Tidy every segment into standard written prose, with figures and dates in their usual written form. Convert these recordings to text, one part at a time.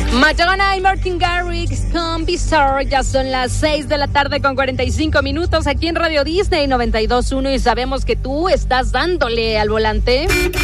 Madonna y Martin Garrix con Bizarre. Ya son las 6 de la tarde con 45 minutos aquí en Radio Disney 92.1 y sabemos que tú estás dándole al volante.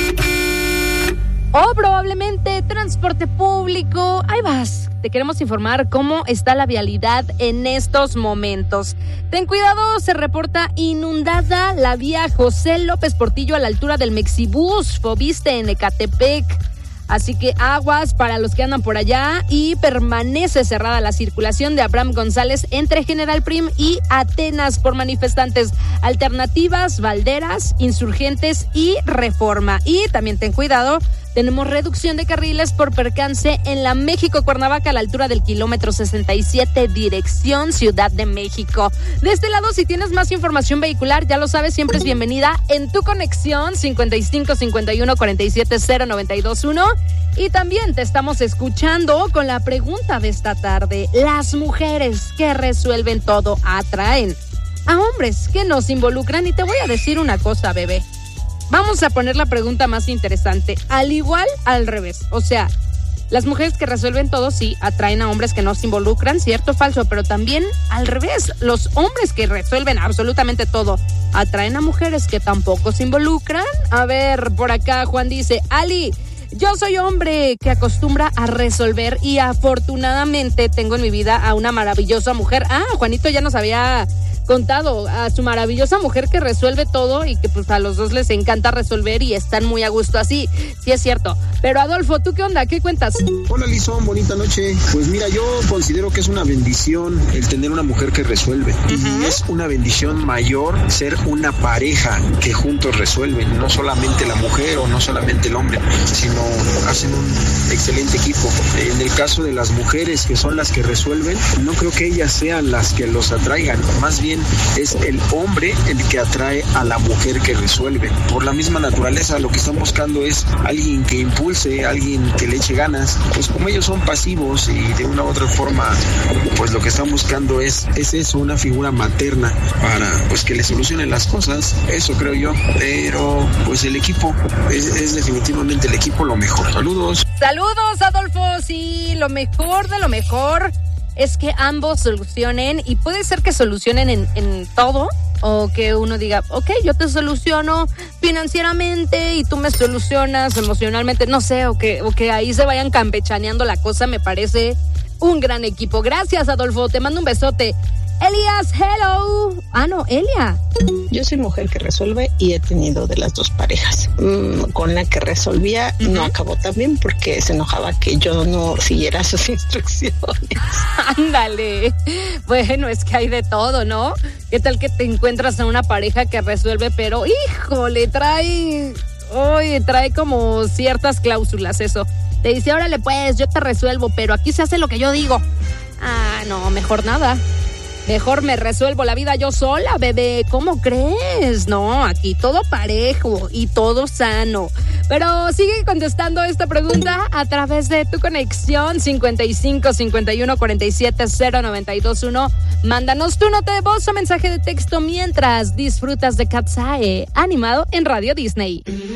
O probablemente transporte público. Ahí vas. Te queremos informar cómo está la vialidad en estos momentos. Ten cuidado, se reporta inundada la vía José López Portillo a la altura del Mexibus, Fobiste en Ecatepec. Así que aguas para los que andan por allá y permanece cerrada la circulación de Abraham González entre General Prim y Atenas por manifestantes. Alternativas, Valderas, Insurgentes y Reforma. Y también ten cuidado, tenemos reducción de carriles por percance en la México-Cuernavaca a la altura del kilómetro 67, dirección Ciudad de México. De este lado, si tienes más información vehicular, ya lo sabes, siempre es bienvenida en tu conexión 55 51 47 0921. Y también te estamos escuchando con la pregunta de esta tarde. Las mujeres que resuelven todo atraen a hombres que nos involucran. Y te voy a decir una cosa, bebé. Vamos a poner la pregunta más interesante. Al igual, al revés. O sea, las mujeres que resuelven todo, sí, atraen a hombres que no se involucran, ¿cierto o falso? Pero también al revés. Los hombres que resuelven absolutamente todo, atraen a mujeres que tampoco se involucran. A ver, por acá Juan dice, Ali, yo soy hombre que acostumbra a resolver y afortunadamente tengo en mi vida a una maravillosa mujer. Juanito ya nos había contado a su maravillosa mujer que resuelve todo y que pues a los dos les encanta resolver y están muy a gusto así. Sí es cierto. Pero Adolfo, ¿tú qué onda? ¿Qué cuentas? Hola Lizón, bonita noche. Pues mira, yo considero que es una bendición el tener una mujer que resuelve. Y es una bendición mayor ser una pareja que juntos resuelven. No solamente la mujer o no solamente el hombre, sino hacen un excelente equipo. En el caso de las mujeres que son las que resuelven, no creo que ellas sean las que los atraigan. Más bien es el hombre el que atrae a la mujer que resuelve. Por la misma naturaleza, lo que están buscando es alguien que impulse, alguien que le eche ganas. Pues como ellos son pasivos y de una u otra forma, pues lo que están buscando es eso, una figura materna para pues que le solucionen las cosas. Eso creo yo. Pero pues el equipo es definitivamente el equipo lo mejor. Saludos. Saludos, Adolfo. Sí, lo mejor de lo mejor es que ambos solucionen, y puede ser que solucionen en todo, o que uno diga, ok, yo te soluciono financieramente y tú me solucionas emocionalmente, no sé, o que ahí se vayan campechaneando la cosa. Me parece un gran equipo. Gracias, Adolfo, te mando un besote. Elías, hello. Elia. Yo soy mujer que resuelve y he tenido de las dos parejas. Con la que resolvía no acabó tan bien porque se enojaba que yo no siguiera sus instrucciones. Ándale. Bueno, es que hay de todo, ¿no? ¿Qué tal que te encuentras a una pareja que resuelve, pero híjole, trae como ciertas cláusulas eso? Te dice, órale pues, yo te resuelvo, pero aquí se hace lo que yo digo. No, mejor nada. Mejor me resuelvo la vida yo sola, bebé. ¿Cómo crees? No, aquí todo parejo y todo sano. Pero sigue contestando esta pregunta a través de tu conexión 55 51 47 0921. Mándanos tu nota de voz o mensaje de texto mientras disfrutas de Cat's Eye, animado en Radio Disney.